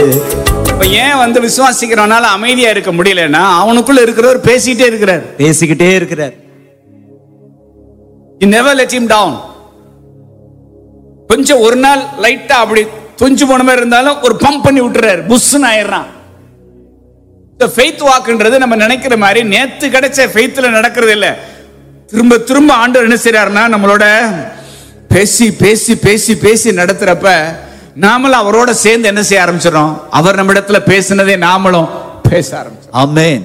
இப்ப ஏன் விசுவாசிக்கிறவனால அமைதியா இருக்க முடியலன்னா, அவனுக்குள்ள இருக்கிறவர் பேசிக்கிட்டே இருக்கிறார். You never let him down. கொஞ்சம் ஒரு நாள் லைட்டா அப்படி துஞ்சு போன மாதிரி இருந்தாலும் ஒரு பம்ப் பண்ணி விட்டுறாரு, புஷ்னு ஆயிடுறான். இந்த ஃபெய்த் வாக்குன்றது நம்ம நினைக்கிற மாதிரி நேத்து கிடைச்ச ஃபெய்த்ல நடக்கிறது இல்ல. திரும்ப திரும்ப ஆண்டவர் என்ன செய்றாருன்னா, நம்மளோட பேசி பேசி பேசி பேசி நடத்துறப்ப நாமளும் அவரோட சேர்ந்து என்ன செய்ய ஆரம்பிச்சிடறோம், அவர் நம்ம இடத்துல பேசினதே நாமளும் பேச ஆரம்பிச்சோம். ஆமென்.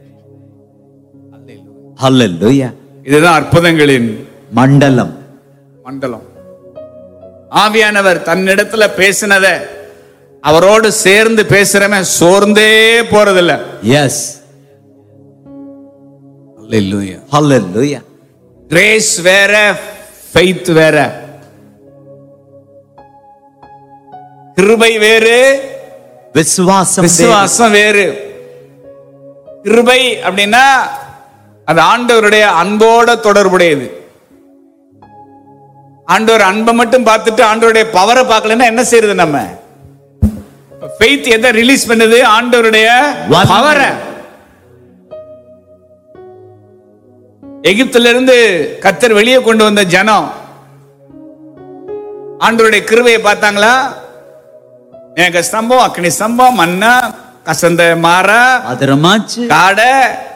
ஹல்லேலூயா. இதுதான் அற்புதங்களின் மண்டலம். ஆவியானவர் தன்னிடத்துல பேசினத அவரோடு சேர்ந்து பேசுறவன் சோர்ந்தே போறதில்ல. எஸ். ஹல்லேலூயா. ஹல்லேலூயா. கிரேஸ் வேற, ஃபெய்த் வேற. கிருபை வேறு, விசுவாசம் வேறு. கிருபை அப்படின்னா அது ஆண்டவருடைய அன்போட தொடர்புடையது. ஆண்டவர் அன்பை மட்டும் பார்த்துட்டு ஆண்டவருடைய பவரை பார்க்கலன்னா என்ன செய்யறது? நம்ம ஃபெய்த் எதை ரிலீஸ் பண்ணுது? ஆண்டவருடைய பவரை. எகிப்தில இருந்து கர்த்தர் வெளியே கொண்டு வந்த ஜனம் ஆண்டவருடைய கிருபையை பார்த்தாங்களா? மேக ஸ்தம்பம், அக்னி ஸ்தம்பம், மன்னா, கசந்த மாறா, அதரமாச்சு, காடை,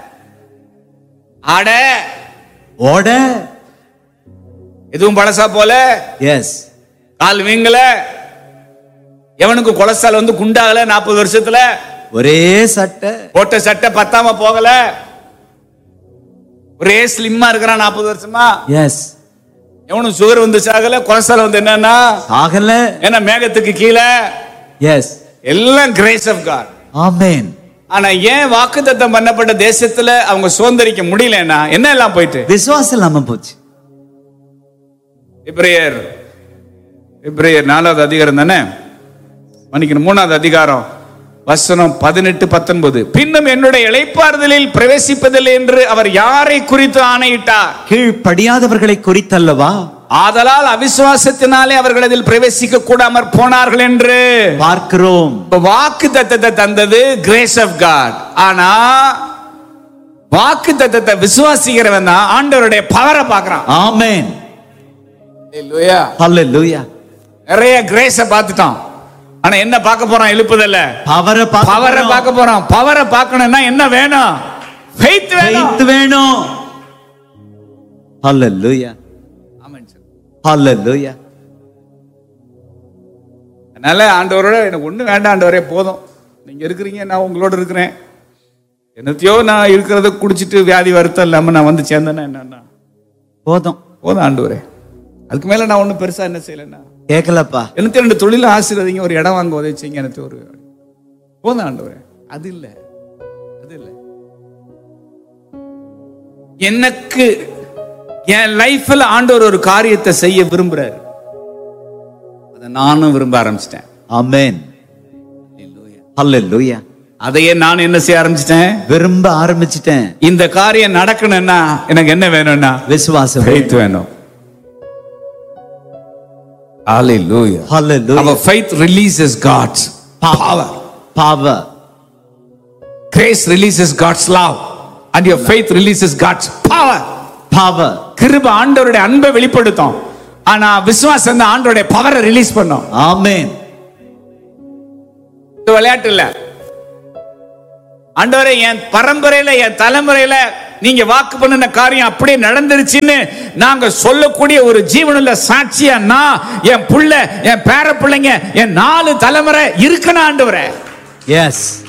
ஆடை, ஓட, எதுவும் பழசா போல. எஸ். கால் வீங்கல, எவனுக்கு கொலஸ்ட்ரால் குண்டாகல 40 வருஷத்துல. ஒரே சட்டை, போட்ட சட்டை பத்தாம போகல, ஒரே ஸ்லிம்மா இருக்கிறான் 40 வருஷமா. எஸ். எவனும் சுகர் சாகல, கொலஸ்ட்ரால் என்னன்னா ஆகல, ஏன்னா மேகத்துக்கு கீழே. எஸ். எல்லாம் கிரேஸ் ஆஃப் காட். ஆமென். ஆனா ஏன் வாக்குத்தத்தம் பண்ணப்பட்ட தேசத்துல அவங்க சுதந்திரிக்க முடியலன்னா என்ன எல்லாம் போயிட்டு? விசுவாசம் இல்லாம போச்சு. எபிரேயர் 4வது அதிகாரம் தானே, மன்னிக்கணும் 3வது அதிகாரம் வசனம் 18-19. பின்னும் என்னுடைய இளைப்பாறுதலில் பிரவேசிப்பதில்லை என்று அவர் யாரை குறித்து ஆணையிட்டார்? கீழ்ப்படியாதவர்களை குறித்தல்லவா? ஆதலால் அவிசுவாசத்தினாலே அவர்கள் அதில் பிரவேசிக்க கூடாமற் போனார்கள் என்று பார்க்கிறோம். வாக்குத்தத்தத்தை தந்தது கிரேஸ் ஆஃப் காட். ஆனா வாக்குத்தத்தத்தை விசுவாசிக்கிறவன் தான் ஆண்டவருடைய பவரை பார்க்கறான். ஆமென். ஹல்லேலூயா. ஹல்லேலூயா. நிறைய கிரேஸ பார்த்துட்டான். ஆனா என்ன பார்க்க போறான்? எழுப்புதல்ல, பவரை பார்க்க போறான். பவரை பார்க்கணும்னா என்ன வேணும்? ஃபெய்த் வேணும். ஹல்லேலூயா. ஆமென் சார். ஹல்லேலூயா. அதனால ஆண்டவரோட எனக்கு ஒண்ணு வேண்டாம், ஆண்டவரே போதும், நீங்க இருக்கிறீங்க, நான் உங்களோட இருக்கிறேன். என்னத்தையோ நான் இருக்கிறத குடிச்சிட்டு வியாதி வருத்தம் இல்லாம நான் சேர்ந்தேன்னா என்னன்னா போதும் ஆண்டவரே. அதுக்கு மேல நான் ஒன்னும் பெருசா என்ன செய்யலன்னா கேட்கலப்பா. எனக்கு 2 தொழில ஆசீர்வதிங்க, ஒரு இடம் வாங்க உதவிச்சிங்க, எனக்கு ஒரு போதும் ஆண்டவரே. அது இல்ல எனக்கு என் லைஃப்ல ஆண்டவர் ஒரு காரியத்தை செய்ய விரும்புறாரு, அதை நானும் விரும்ப ஆரம்பிச்சிட்டேன். ஆமென். ஹல்லேலூயா. அதையே நான் என்ன செய்ய ஆரம்பிச்சிட்டேன்? விரும்ப ஆரம்பிச்சிட்டேன். இந்த காரியம் நடக்கணும்னா எனக்கு என்ன வேணும்னா விசுவாசம், faith வேணும். Hallelujah. Hallelujah. Our faith releases God's power. Grace releases God's love, and your faith releases God's power. கிருபை ஆண்டவருடைய அன்பை வெளிப்படுத்தும், ஆனா விசுவாசம் தான் ஆண்டவருடைய பவரை ரிலீஸ் பண்ணும். ஆமென். இது விளையாட்டு இல்ல. ஆண்டவரே, என் பரம்பரையில என் தலைமுறையில நீங்க வாக்கு பண்ணின காரியம் அப்படியே நடந்துருச்சுன்னு நாங்க சொல்லக்கூடிய ஒரு ஜீவனுள்ள சாட்சியா நான், என் புள்ள, என் பேர பிள்ளைங்க, என் 4 தலைமுறை இருக்கணும் ஆண்டவரே. எஸ்.